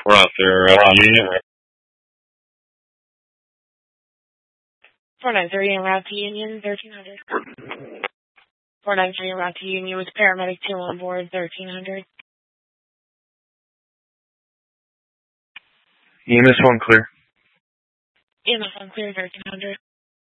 We're out there Union. 493 en route to Union, 1300. 493 en route to Union with paramedic 2 on board, 1300. EMS 1 clear. EMS 1 clear, 1300.